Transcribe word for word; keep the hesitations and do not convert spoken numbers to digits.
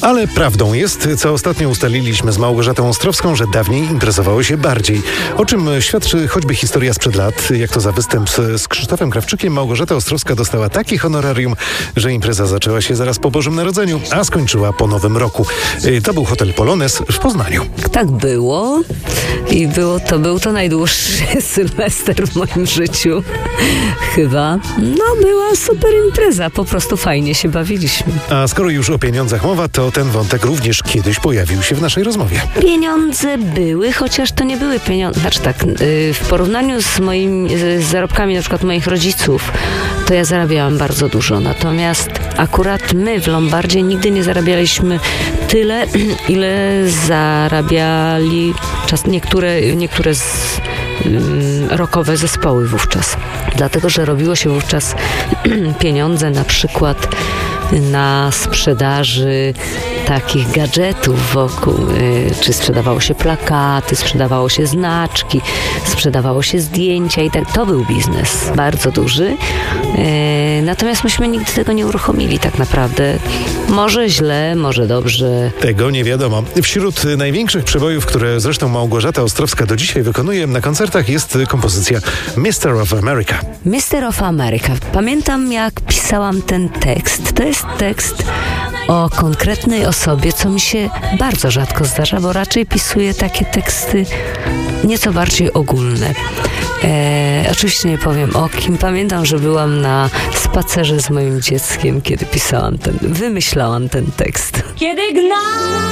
Ale prawdą jest, co ostatnio ustaliliśmy z Małgorzatą Ostrowską, że dawniej imprezowało się bardziej. O czym świadczy choćby historia sprzed lat. Jak to za występ z, z Krzysztofem Krawczykiem Małgorzata Ostrowska dostała takie honorarium, że impreza zaczęła się zaraz po Bożym Narodzeniu, a skończyła po Nowym Roku. To był hotel Polonez w Poznaniu. Tak było i było to, był to najdłuższy sylwester w moim życiu. Chyba. No, była super impreza. Po prostu fajnie się bawiliśmy. A skoro już o pieniądzach mowa, to ten wątek również kiedyś pojawił się w naszej rozmowie. Pieniądze były, chociaż to nie były pieniądze. Znaczy tak, w porównaniu z moimi z zarobkami na przykład moich rodziców, to ja zarabiałam bardzo dużo. Natomiast akurat my w Lombardzie nigdy nie zarabialiśmy tyle, ile zarabiali czas niektóre, niektóre z rockowe zespoły wówczas. Dlatego, że robiło się wówczas pieniądze na przykład na sprzedaży takich gadżetów wokół, czy sprzedawało się plakaty, sprzedawało się znaczki, sprzedawało się zdjęcia i tak. To był biznes bardzo duży. Natomiast myśmy nigdy tego nie uruchomili tak naprawdę. Może źle, może dobrze. Tego nie wiadomo. Wśród największych przebojów, które zresztą Małgorzata Ostrowska do dzisiaj wykonuje na koncertach, jest kompozycja mister of America. mister of America. Pamiętam, jak pisałam ten tekst. To jest tekst o konkretnej osobie, co mi się bardzo rzadko zdarza, bo raczej pisuję takie teksty nieco bardziej ogólne. E, oczywiście nie powiem o kim. Pamiętam, że byłam na spacerze z moim dzieckiem, kiedy pisałam ten, wymyślałam ten tekst. Kiedy gna